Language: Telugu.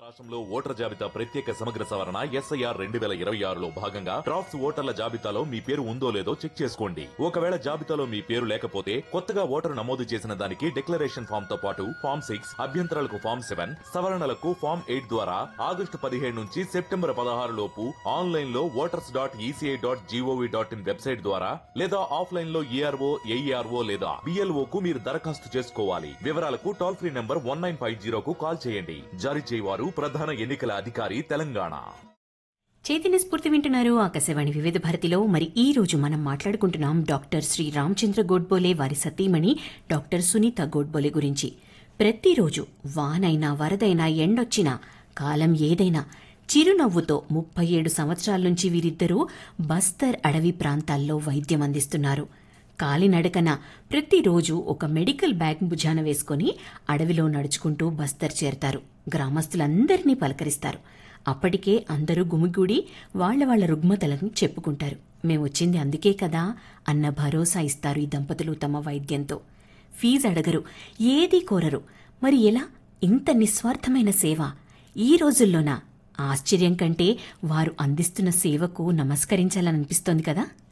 రాష్ట్రంలో ఓటర్ జాబితా ప్రత్యేక సమగ్ర సవరణ ఎస్ఐఆర్ 2026లో భాగంగా డ్రాఫ్ట్స్ ఓటర్ల జాబితాలో మీ పేరు ఉందో లేదో చెక్ చేసుకోండి. ఒకవేళ జాబితాలో మీ పేరు లేకపోతే కొత్తగా ఓటరు నమోదు చేసిన దానికి డిక్లరేషన్ ఫామ్ తో పాటు ఫామ్ 6, అభ్యంతరాలకు ఫామ్ 7, సవరణలకు ఫామ్ 8 ద్వారా ఆగస్టు 17 నుంచి సెప్టెంబర్ 16 లోపు ఆన్లైన్ లో voters.eci.gov.in వెబ్సైట్ ద్వారా లేదా ఆఫ్లైన్ లో ఏఆర్ఓ, ఏఈఆర్ఓ లేదా బిఎల్ఓ కు మీరు దరఖాస్తు చేసుకోవాలి. వివరాలకు టోల్ ఫ్రీ నంబర్ 1950కు కాల్ చేయండి. జారీ చేయవారు ప్రధాన ఎన్నికల అధికారి తెలంగాణ. చైతన్య స్ఫూర్తి వింటున్నారు ఆకాశవాణి వివిధ భారతిలో. మరి ఈ రోజు మనం మాట్లాడుకుంటున్నాం డాక్టర్ శ్రీ రామచంద్ర గోడ్బోలే వారి సతీమణి డాక్టర్ సునీత గోడ్బోలే గురించి. ప్రతిరోజు వానైనా వరదైనా ఎండొచ్చినా కాలం ఏదైనా చిరునవ్వుతో 37 సంవత్సరాల నుంచి వీరిద్దరూ బస్తర్ అడవి ప్రాంతాల్లో వైద్యం అందిస్తున్నారు. కాలినడకన ప్రతిరోజు ఒక మెడికల్ బ్యాగ్ భుజాన వేసుకుని అడవిలో నడుచుకుంటూ బస్తర్ చేరతారు. గ్రామస్తులందరినీ పలకరిస్తారు. అప్పటికే అందరూ గుమిగూడి వాళ్ల రుగ్మతలను చెప్పుకుంటారు. మేమొచ్చింది అందుకే కదా అన్న భరోసా ఇస్తారు ఈ దంపతులు తమ వైద్యంతో. ఫీజు అడగరు, ఏదీ కోరరు. మరి ఎలా ఇంత నిస్వార్థమైన సేవ ఈ రోజుల్లోనా? ఆశ్చర్యం కంటే వారు అందిస్తున్న సేవకు నమస్కరించాలనిపిస్తోంది కదా.